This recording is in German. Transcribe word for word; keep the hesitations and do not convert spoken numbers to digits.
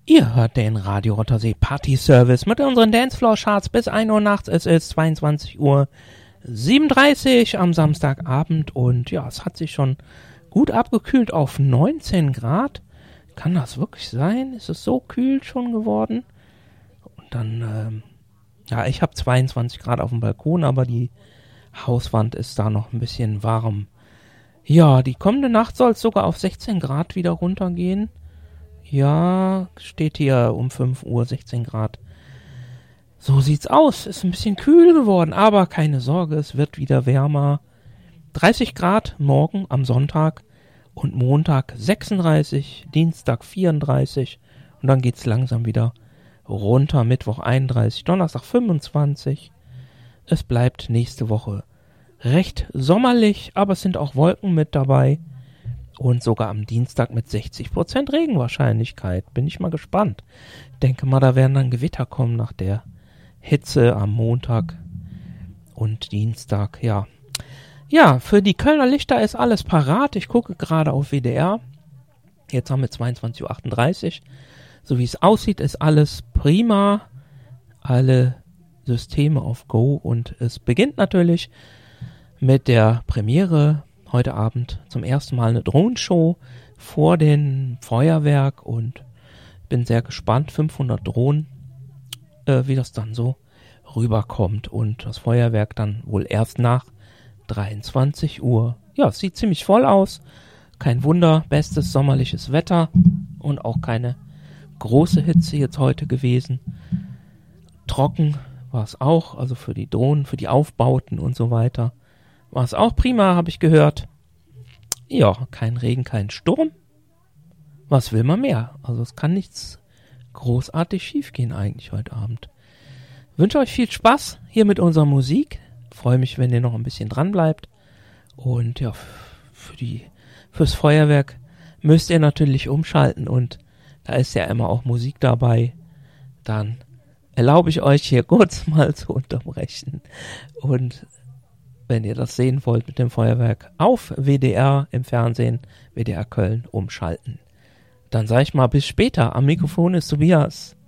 Ihr hört den Radio Rothersee Party Service mit unseren Dancefloor Charts bis ein Uhr nachts. Es ist zweiundzwanzig Uhr siebenunddreißig am Samstagabend und ja, es hat sich schon gut abgekühlt auf neunzehn Grad. Kann das wirklich sein? Ist es so kühl schon geworden? Und dann, ähm, ja, ich habe zweiundzwanzig Grad auf dem Balkon, aber die Hauswand ist da noch ein bisschen warm. Ja, die kommende Nacht soll es sogar auf sechzehn Grad wieder runtergehen. Ja, steht hier um fünf Uhr sechzehn Grad. So sieht's aus. Ist ein bisschen kühl geworden, aber keine Sorge, es wird wieder wärmer. dreißig Grad morgen am Sonntag und Montag sechsunddreißig, Dienstag vierunddreißig und dann geht's langsam wieder runter. Mittwoch einunddreißig, Donnerstag fünfundzwanzig. Es bleibt nächste Woche recht sommerlich, aber es sind auch Wolken mit dabei. Und sogar am Dienstag mit sechzig Prozent Regenwahrscheinlichkeit. Bin ich mal gespannt. Denke mal, da werden dann Gewitter kommen nach der Hitze am Montag und Dienstag. Ja, ja, für die Kölner Lichter ist alles parat. Ich gucke gerade auf W D R. Jetzt haben wir zweiundzwanzig Uhr achtunddreißig. So wie es aussieht, ist alles prima. Alle Systeme auf Go. Und es beginnt natürlich mit der Premiere heute Abend zum ersten Mal eine Drohnenshow vor dem Feuerwerk und bin sehr gespannt, fünfhundert Drohnen, äh, wie das dann so rüberkommt und das Feuerwerk dann wohl erst nach dreiundzwanzig Uhr. Ja, es sieht ziemlich voll aus, kein Wunder, bestes sommerliches Wetter und auch keine große Hitze jetzt heute gewesen. Trocken war es auch, also für die Drohnen, für die Aufbauten und so weiter. War es auch prima, habe ich gehört. Ja, kein Regen, kein Sturm. Was will man mehr? Also es kann nichts großartig schiefgehen eigentlich heute Abend. Wünsche euch viel Spaß hier mit unserer Musik. Freue mich, wenn ihr noch ein bisschen dran bleibt. Und ja, für die, fürs Feuerwerk müsst ihr natürlich umschalten und da ist ja immer auch Musik dabei. Dann erlaube ich euch hier kurz mal zu unterbrechen und wenn ihr das sehen wollt mit dem Feuerwerk, auf W D R im Fernsehen, W D R Köln umschalten. Dann sage ich mal bis später. Am Mikrofon ist Tobias.